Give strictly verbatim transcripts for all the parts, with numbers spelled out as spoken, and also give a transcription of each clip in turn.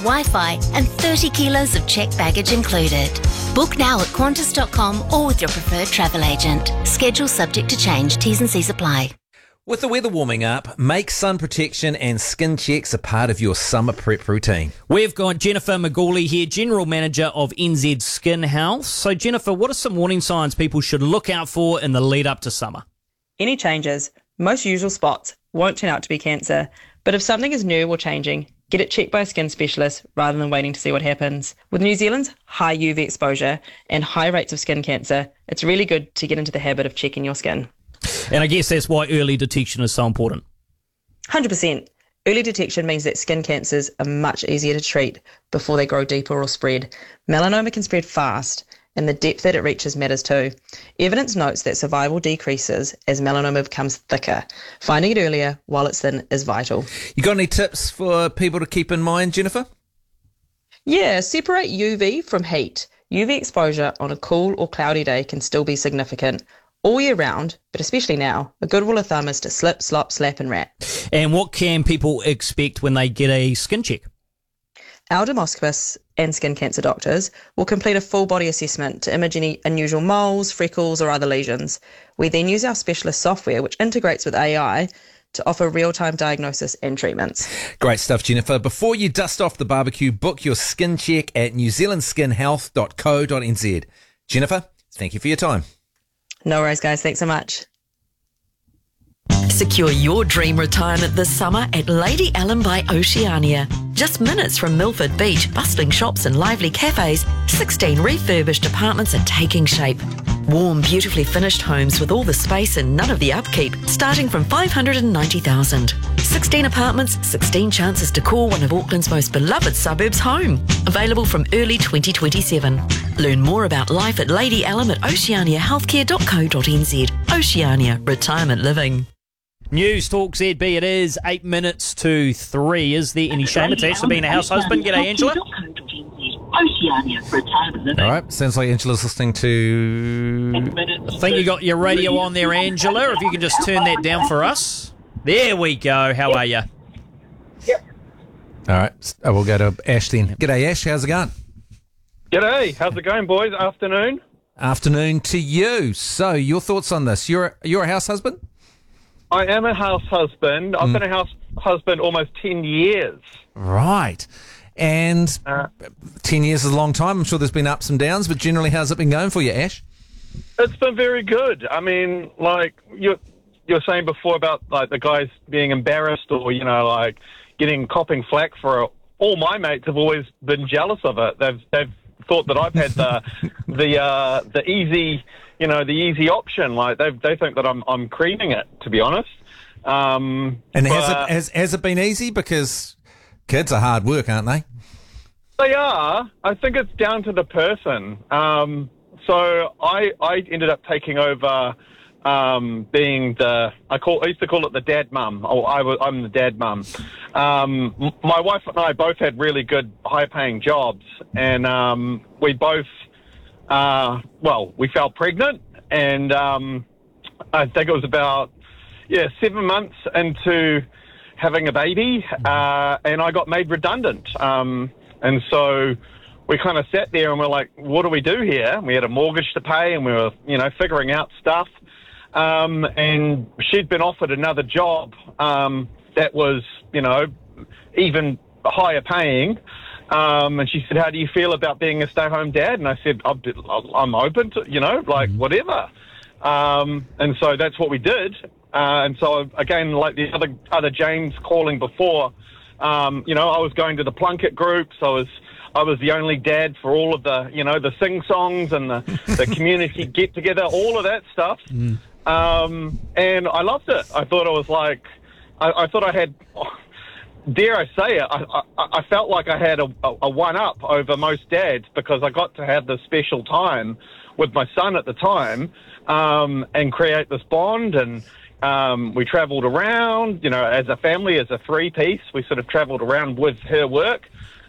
Wi-Fi and thirty kilos of checked baggage included. Book now at Qantas dot com or with your preferred travel agent. Schedule subject to change. T's and C's apply. With the weather warming up, make sun protection and skin checks a part of your summer prep routine. We've got Jennifer McGawley here, General Manager of N Z Skin Health. So, Jennifer, what are some warning signs people should look out for in the lead up to summer? Any changes, most usual spots, won't turn out to be cancer. But if something is new or changing, get it checked by a skin specialist rather than waiting to see what happens. With New Zealand's high U V exposure and high rates of skin cancer, it's really good to get into the habit of checking your skin. And I guess that's why early detection is so important. one hundred percent. Early detection means that skin cancers are much easier to treat before they grow deeper or spread. Melanoma can spread fast, and the depth that it reaches matters too. Evidence notes that survival decreases as melanoma becomes thicker. Finding it earlier while it's thin is vital. You got any tips for people to keep in mind, Jennifer? Yeah, separate U V from heat. U V exposure on a cool or cloudy day can still be significant. All year round, but especially now, a good rule of thumb is to slip, slop, slap and wrap. And what can people expect when they get a skin check? Our dermoscopists and skin cancer doctors will complete a full body assessment to image any unusual moles, freckles or other lesions. We then use our specialist software, which integrates with A I, to offer real-time diagnosis and treatments. Great stuff, Jennifer. Before you dust off the barbecue, book your skin check at new zealand skin health dot co dot n z. Jennifer, thank you for your time. No worries, guys. Thanks so much. Secure your dream retirement this summer at Lady Ellen by Oceania. Just minutes from Milford Beach, bustling shops and lively cafes, sixteen refurbished apartments are taking shape. Warm, beautifully finished homes with all the space and none of the upkeep, starting from five hundred ninety thousand dollars. sixteen apartments, sixteen chances to call one of Auckland's most beloved suburbs home. Available from early twenty twenty-seven. Learn more about life at Lady Ellen at oceania healthcare dot co dot n z. Oceania, retirement living. News Talk Z B, it is eight minutes to three. Is there any shame attached to being a house husband? G'day, Angela. All right, sounds like Angela's listening to... I think you got your radio on there, Angela. If you can just turn that down for us. There we go. How are you? Yep. All right, oh, we'll go to Ash then. G'day, Ash. How's it going? G'day. How's it going, boys? Afternoon. Afternoon to you. So, your thoughts on this? You're a, you're a house husband? I am a house husband. I've mm. been a house husband almost ten years. Right. And uh, ten years is a long time. I'm sure there's been ups and downs, but generally, how's it been going for you, Ash? It's been very good. I mean, like, you're, you're saying before about, like, the guys being embarrassed or, you know, like, getting copping flack for it. All my mates have always been jealous of it. They've, they've thought that I've had the, the, uh, the easy... you know, the easy option. Like they they think that I'm I'm creaming it, to be honest. Um, and but, has it has has it been easy? Because kids are hard work, aren't they? They are. I think it's down to the person. Um, so I I ended up taking over um, being the I call I used to call it the dad mum. Or I was I'm the dad mum. Um, my wife and I both had really good high paying jobs, and um, we both. Uh, well, we fell pregnant, and um, I think it was about yeah seven months into having a baby, uh, and I got made redundant. Um, and so we kind of sat there and we're like, what do we do here? We had a mortgage to pay, and we were you know figuring out stuff. Um, and she'd been offered another job um, that was you know even higher paying. Um, and she said, how do you feel about being a stay-at-home dad? And I said, I'm, I'm open to, you know, like, whatever. Um, and so that's what we did. Uh, and so, again, like the other other James calling before, um, you know, I was going to the Plunket groups. I was I was the only dad for all of the, you know, the sing-songs and the, the community get-together, all of that stuff. Mm. Um, and I loved it. I thought I was like, I, I thought I had... Dare I say it, I, I, I felt like I had a, a, a one-up over most dads because I got to have this special time with my son at the time um, and create this bond. And um, we travelled around, you know, as a family, as a three-piece. We sort of travelled around with her work.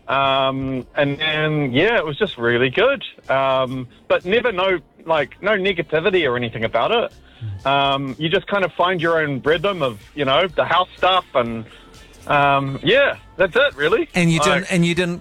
Um, and then, yeah, it was just really good. Um, but never no, like, no negativity or anything about it. Um, you just kind of find your own rhythm of, you know, the house stuff and... Um, yeah, that's it, really. And you didn't, like, and you didn't